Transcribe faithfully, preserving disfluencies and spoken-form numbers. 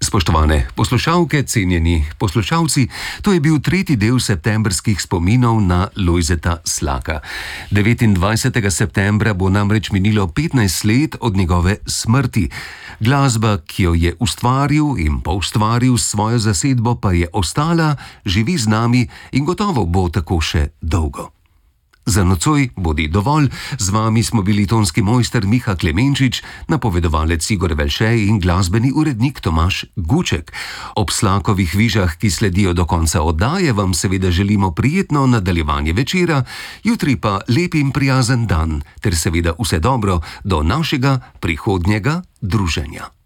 Spoštovane poslušalke, cenjeni poslušalci, to je bil tretji del septembrskih spominov na Lojzeta Slaka. devetindvajsetega septembra bo namreč minilo petnajst let od njegove smrti. Glasba, ki jo je ustvaril in poustvaril s svojo zasedbo, pa je ostala, živi z nami in gotovo bo tako še dolgo. Za nocoj bodi dovolj, z vami smo bili tonski mojster Miha Klemenčič, napovedovalec Igor Velše in glasbeni urednik Tomaž Guček. Ob Slakovih vižah, ki sledijo do konca oddaje, vam seveda želimo prijetno nadaljevanje večera, jutri pa lep in prijazen dan, ter seveda vse dobro do našega prihodnjega druženja.